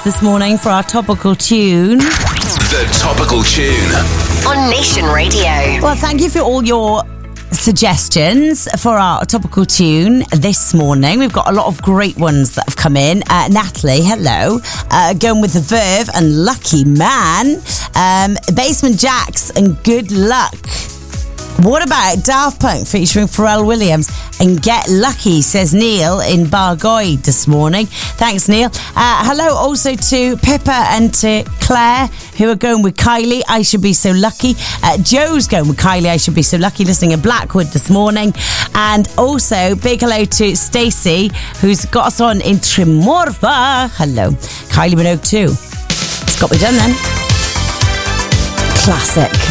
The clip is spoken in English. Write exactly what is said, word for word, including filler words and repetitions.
this morning for our topical tune. The Topical Tune on Nation Radio. Well, thank you for all your suggestions for our topical tune this morning. We've got a lot of great ones that have come in. Uh, Natalie, hello. Uh, going with The Verve and Lucky Man. Um, Basement Jaxx and Good Luck. What about Daft Punk featuring Pharrell Williams and Get Lucky, says Neil in Bargoed this morning. Thanks, Neil. Uh, hello also to Pippa and to Claire, who are going with Kylie, I Should Be So Lucky. Uh, Joe's going with Kylie, I Should Be So Lucky, listening in Blackwood this morning. And also, big hello to Stacey, who's got us on in Trimorva. Hello. Kylie Minogue too. It's got me done then. Classic.